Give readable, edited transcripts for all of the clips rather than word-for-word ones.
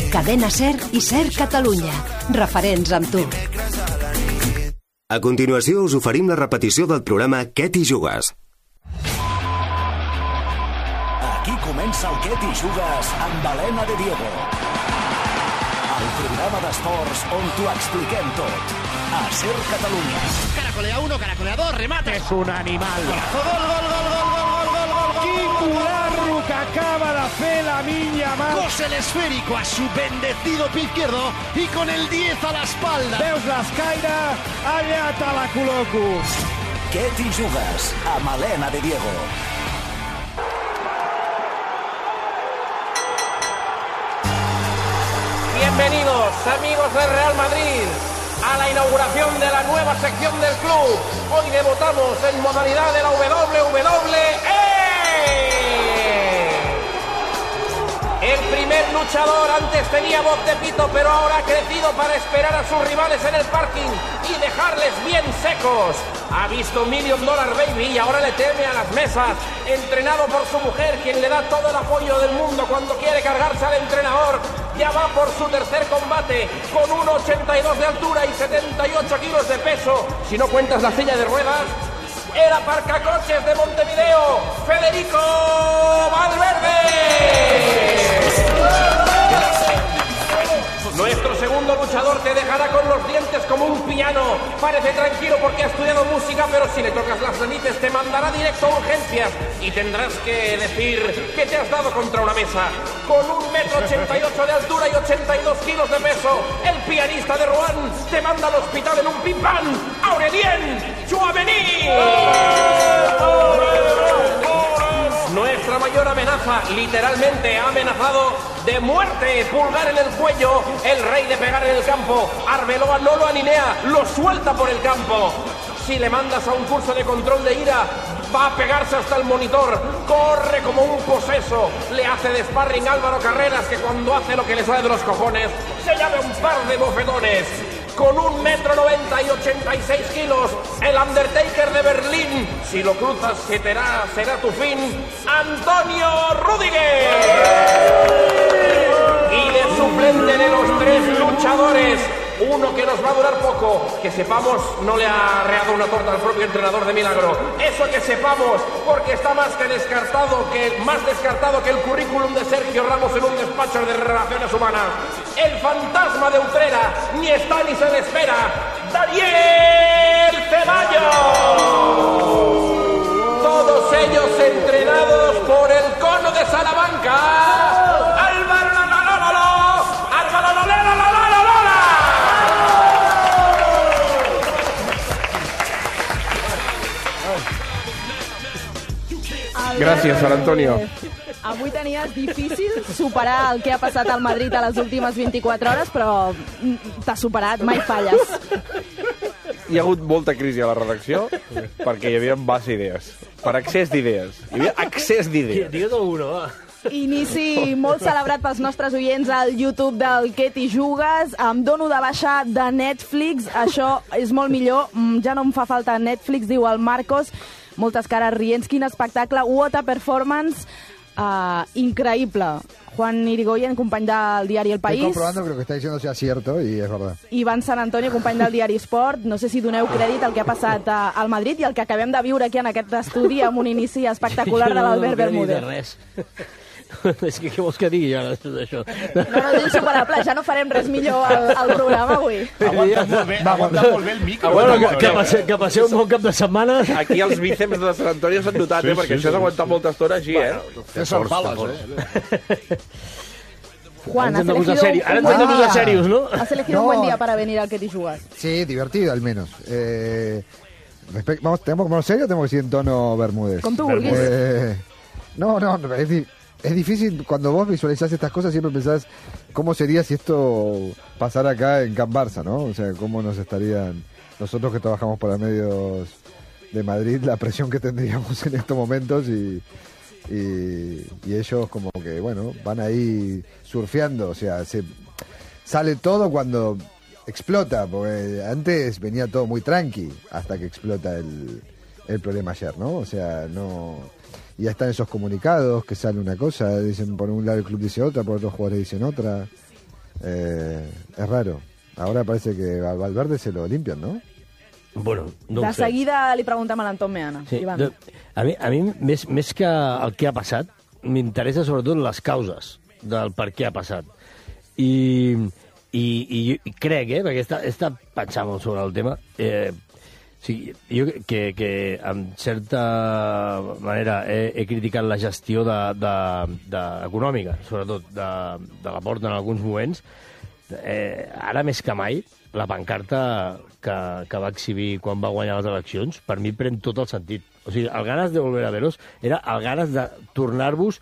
Cadena SER i SER Catalunya. Referents amb tu. A continuació us oferim la repetició del programa Què t'hi jugues? Aquí comença el Què t'hi jugues amb Helena de Diego. El programa d'esports on t'ho expliquem tot. A SER Catalunya. Caracolea 1, caracolea 2, remate. És un animal. Gol, gol, gol, gol, gol, gol, gol, gol. Quin cularro que acaba de fer la Minya Mar. Cose el esférico a su bendecido pie izquierdo y con el 10 a la espalda. Veus l'escaire? Allà te la col·loco. Què t'hi jugues amb Helena de Diego. Bienvenidos, amigos del Real Madrid, a la inauguración de la nueva sección del club. Hoy debutamos en modalidad de la WWE. El primer luchador antes tenía voz de pito, pero ahora ha crecido para esperar a sus rivales en el parking y dejarles bien secos. Ha visto $1 Million Baby y ahora le teme a las mesas. Entrenado por su mujer, quien le da todo el apoyo del mundo cuando quiere cargarse al entrenador. Ya va por su tercer combate, con 1,82 de altura y 78 kilos de peso. Si no cuentas la silla de ruedas, el aparcacoches de Montevideo, Federico Valverde. Nuestro segundo luchador te dejará con los dientes como un piano. Parece tranquilo porque ha estudiado música, pero si le tocas las narices te mandará directo a urgencias y tendrás que decir que te has dado contra una mesa. Con 1,88 m de altura y 82 kilos de peso, el pianista de Rouen te manda al hospital en un pim-pam. Aurelien Chouameni. Nuestra mayor amenaza, literalmente ha amenazado de muerte, pulgar en el cuello, el rey de pegar en el campo. Arbeloa no lo alinea, lo suelta por el campo. Si le mandas a un curso de control de ira, va a pegarse hasta el monitor. Corre como un poseso. Le hace de sparring Álvaro Carreras, que cuando hace lo que le sale de los cojones, se llama un par de bofetones. Con 1,90 m y 86 kilos, el Undertaker de Berlín. Si lo cruzas, será tu fin. Antonio Rüdiger. Y de suplente de los tres luchadores, uno que nos va a durar poco, que sepamos no le ha reado una torta al propio entrenador de milagro. Eso que sepamos, porque está más descartado que el currículum de Sergio Ramos en un despacho de relaciones humanas. El fantasma de Utrera, ni está ni se le espera. Daniel Ceballos. Todos ellos entrenados por el Cono de Salamanca. Álvaro Gràcies, Juan Antonio. Avui tenies difícil superar el que ha passat al Madrid a les últimes 24 hores, però t'has superat, mai falles. Hi ha hagut molta crisi a la redacció perquè hi havia base idees. Per excés d'idees. Hi havia excés d'idees. Digue's alguna, va. Inici molt celebrat pels nostres oients al YouTube del Què t'hi jugues. Em dono de baixa de Netflix. Això és molt millor. Ja no em fa falta Netflix, diu el Marcos. Moltes cares rients. Quin espectacle. What a performance. Increïble. Juan Irigoyen, company del diari El País. Estoy comprobando que lo que está diciendo sea cierto y es verdad. Ivan San Antonio, company del diari Sport. No sé si doneu crèdit al que ha passat al Madrid i el que acabem de viure aquí en aquest estudi amb un inici espectacular de l'Albert Bermúdez. No res. És que què vols que digui ara d'això? No, és insuperable, ja no farem res millor al programa avui. Aguanta molt bé el micro. Bueno, que passeu un bon cap de setmana. Aquí els bíceps de Sant Antoni s'han notat, perquè això s'ha aguantat molta estona així, Són pales, Juan, Ara ens hem de posar serios, ¿no? Has elegido un buen día para venir al Què t'hi jugues. Sí, divertido al menos. ¿Tenemos que ponernos serio o tenemos que ir en tono Bermúdez? Com tu vulguis. No, es difícil cuando vos visualizás estas cosas, siempre pensás cómo sería si esto pasara acá en Can Barça, ¿no? O sea, cómo nos estarían, nosotros que trabajamos para medios de Madrid, la presión que tendríamos en estos momentos y ellos como que, bueno, van ahí surfeando, o sea, sale todo cuando explota, porque antes venía todo muy tranqui hasta que explota el problema ayer, ¿no? O sea, no... Y ya están esos comunicados que sale una cosa, dicen por un lado el club dice otra, por otros jugadores dicen otra. Es raro. Ahora parece que a Valverde se lo limpian, ¿no? Bueno, no de ho sé. seguida li preguntem a l'Anton Meana. Sí, Ivan. a mi més que el que ha passat, m'interessa sobretot les causes del per què ha passat. I crec, perquè he estat pensant molt sobre el tema, sí, jo que en certa manera he criticat la gestió econòmica, sobretot de la Porta en alguns moments. Ara més que mai, la pancarta que va exhibir quan va guanyar les eleccions, per mi pren tot el sentit. O sigui, el ganes de volver a veros era el ganes de tornar-vos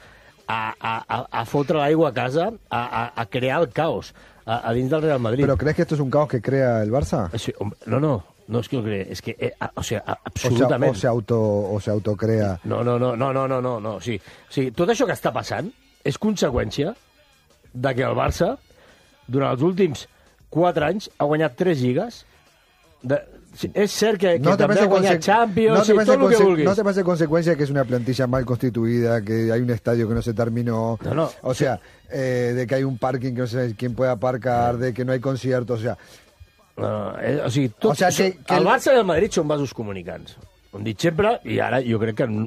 a fotre l'aigua a casa, a crear el caos a dins del Real Madrid. ¿Pero crees que esto es un caos que crea el Barça? Sí, no es que lo cree, es que, o sea, absolutament. O se autocrea. No. Sí, tot això que està passant és conseqüència de que el Barça, durant els últims 4 anys, ha guanyat 3 lligues. Es cert que també ha guanyat Champions y todo lo que vulguis. ¿No te parece consecuencia que es una plantilla mal constituida, que hay un estadio que no se terminó? No. O sea, de que hay un parking que no sé quién puede aparcar, de que no hay conciertos, o sea... o sigui, el Barça i el Madrid són vasos comunicants. Ho hem dit sempre, i ara jo crec que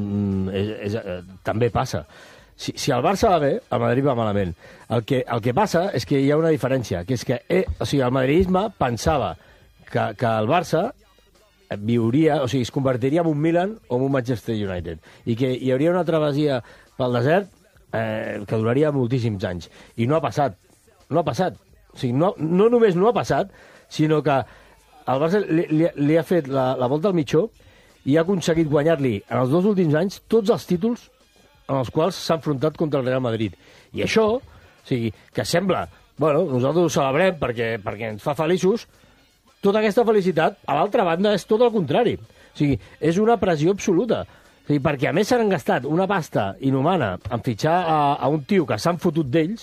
també passa. Si el Barça va bé, el Madrid va malament. El que passa és que hi ha una diferència, que és que el madridisme pensava que el Barça viuria, o sigui, es convertiria en un Milan o en un Manchester United, i que hi hauria una travessia pel desert que duraria moltíssims anys. I no ha passat. No ha passat. O sigui, no només no ha passat, sinó que el Barça li ha fet la volta al mitjó i ha aconseguit guanyar-li en els 2 últims anys tots els títols en els quals s'ha enfrontat contra el Real Madrid. I això, o sigui, que sembla... Bueno, nosaltres ho celebrem perquè ens fa feliços. Tota aquesta felicitat, a l'altra banda, és tot el contrari. O sigui, és una pressió absoluta. O sigui, perquè a més s'han gastat una pasta inhumana en fitxar a un tio que s'han fotut d'ells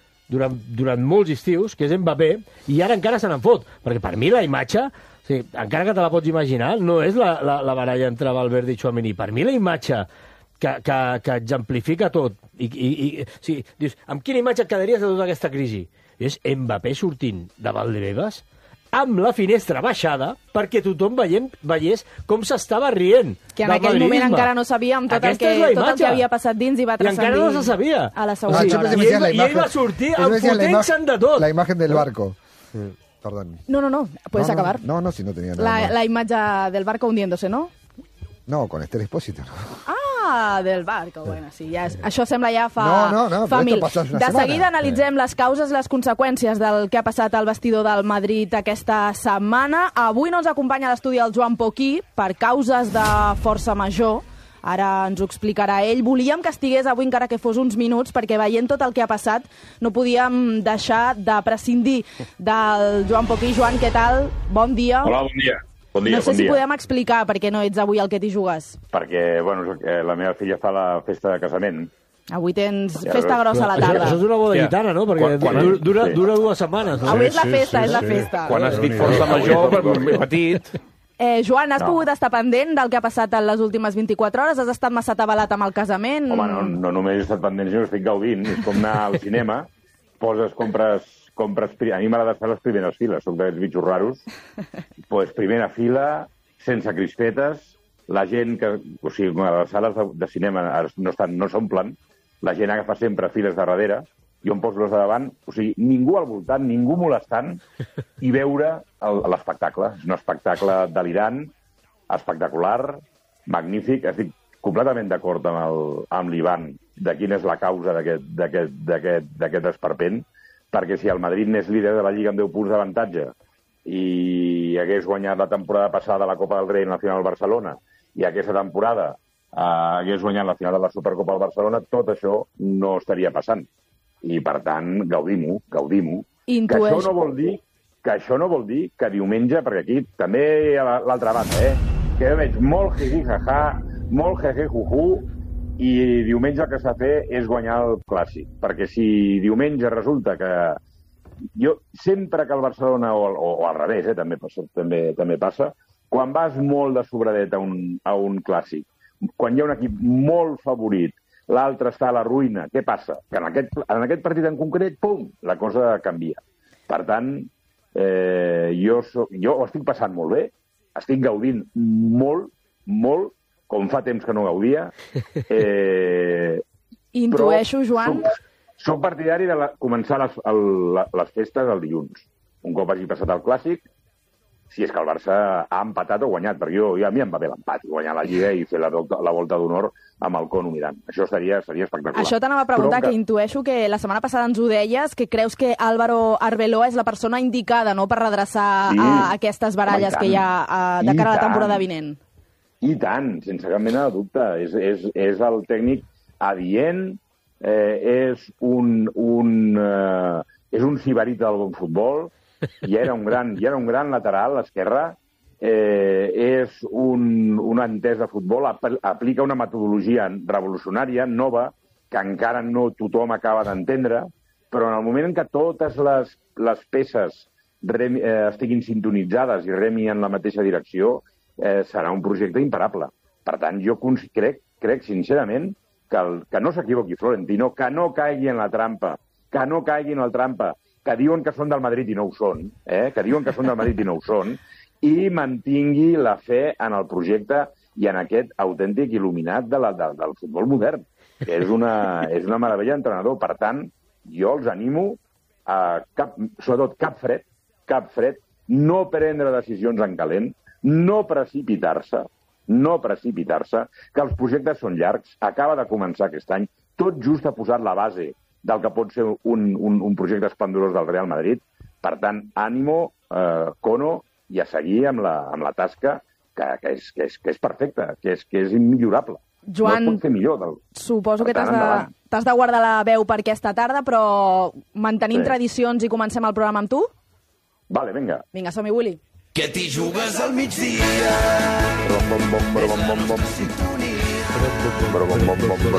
durant molts estius, que és Mbappé, i ara encara se n'en fot. Perquè per mi la imatge, o sigui, encara que te la pots imaginar, no és la baralla entre Valverde i Tchouaméni. Per mi la imatge que exemplifica tot. O sigui, dius, amb quina imatge et quedaries de tota aquesta crisi? És Mbappé sortint de Valdebebas amb la finestra baixada perquè tothom veiés com s'estava rient. Que en aquell moment encara no sabíem tot el que havia passat dins i va transcendir. I encara no se sabia. A la segona hora. I ell va sortir enfotent-se'n de tot. La imagen del barco. Perdón. No, puedes acabar. No, si no tenía nada más. La imatge del barco hundiéndose, ¿no? No, con Esther Expósito. Del barco, bueno, sí, això sembla ja fa mil. De seguida analitzem les causes, les conseqüències del que ha passat al vestidor del Madrid aquesta setmana. Avui no ens acompanya a l'estudi el Joan Poquí per causes de força major. Ara ens ho explicarà ell. Volíem que estigués avui encara que fos uns minuts, perquè veient tot el que ha passat no podíem deixar de prescindir del Joan Poquí. Joan, què tal? Bon dia. Hola, bon dia. Bon dia, no sé si podem explicar per què no ets avui al Que t'hi jugues. Perquè, bueno, la meva filla fa la festa de casament. Avui tens festa grossa a la tarda. Això és una boda gitana, no? Perquè dura 2 setmanes. Avui és la festa, és la festa. Quan has dit força major, petit... Joan, has pogut estar pendent del que ha passat en les últimes 24 hores? Has estat massa atabalat amb el casament? Home, no només he estat pendent, sinó que estic gaudint. És com anar al cinema, compres... A mi m'agrada fer les primeres files, soc d'aquests bitxos raros. Pues primera fila, sense crispetes, la gent que... O sigui, les sales de cinema no s'omplen, la gent agafa sempre files de darrere, jo em poso les de davant, o sigui, ningú al voltant, ningú molestant, i veure l'espectacle. És un espectacle delirant, espectacular, magnífic. Estic completament d'acord amb l'Ivan de quina és la causa d'aquest esperpent, perquè si el Madrid n'és líder de la Lliga amb 10 punts d'avantatge i hagués guanyat la temporada passada la Copa del Rei en la final del Barcelona i aquesta temporada hagués guanyat la final de la Supercopa del Barcelona, tot això no estaria passant. I, per tant, gaudim-ho. Que això no vol dir que diumenge, perquè aquí també a l'altra banda, que veig molt jiji-jaja, molt jeje-juju, i diumenge el que s'ha de fer és guanyar el Clàssic. Perquè si diumenge resulta que... Sempre que el Barcelona, o al revés, també passa, quan vas molt de sobradet a un Clàssic, quan hi ha un equip molt favorit, l'altre està a la ruïna. Què passa? Que en aquest partit en concret, pum, la cosa canvia. Per tant, jo ho estic passant molt bé, estic gaudint molt, com fa temps que no gaudia. Intueixo, Joan... Soc partidari de començar les festes el dilluns. Un cop hagi passat el Clàssic, si és que el Barça ha empatat o guanyat, perquè a mi em va bé l'empat, guanyar la Lliga i fer la volta d'honor amb el Cono mirant. Això seria espectacular. Això t'anava a preguntar, que intueixo que la setmana passada ens ho deies, que creus que Álvaro Arbeloa és la persona indicada, no?, per redreçar aquestes baralles que hi ha de cara a la temporada vinent. I tant, sense cap mena de dubte. És el tècnic adient, és un sibarit del bon futbol, i era un gran lateral, l'esquerra, és un entès de futbol, aplica una metodologia revolucionària, nova, que encara no tothom acaba d'entendre, però en el moment en què totes les peces estiguin sintonitzades i remin en la mateixa direcció, serà un projecte imparable. Per tant, jo crec sincerament que no s'equivoqui Florentino, que no caigui en la trampa, que diuen que són del Madrid i no ho són, i mantingui la fe en el projecte i en aquest autèntic il·luminat del futbol modern, que és una meravella d'entrenador. Per tant, jo els animo sobretot cap fred, no prendre decisions en calent, no precipitar-se, que els projectes són llargs, acaba de començar aquest any, tot just ha posat la base del que pot ser un projecte esplendorós del Real Madrid. Per tant, ànimo, Cono, i a seguir amb la tasca, que és perfecta, que és immillorable. Joan, no es pot fer millor. Suposo que t'has de guardar la veu per aquesta tarda, però mantenim tradicions i comencem el programa amb tu? Vale, vinga. Vinga, som-hi, Willy. Que t'hi jugues al migdia.